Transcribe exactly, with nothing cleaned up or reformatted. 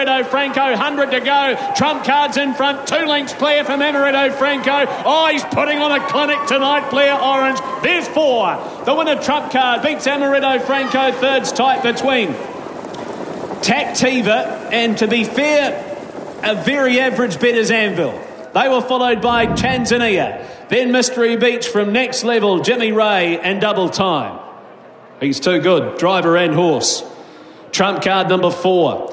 Amaretto Franco, one hundred to go. Trump Card's in front, two lengths clear from Amaretto Franco. Oh, he's putting on a clinic tonight, Blair Orange. There's four. The winner, Trump Card, beats Amaretto Franco. Third's tight between Tactiva and, to be fair, a very average bet is Anvil. They were followed by Tanzania, then Mystery Beach from Next Level, Jimmy Ray and Double Time. He's too good, driver and horse. Trump Card number four.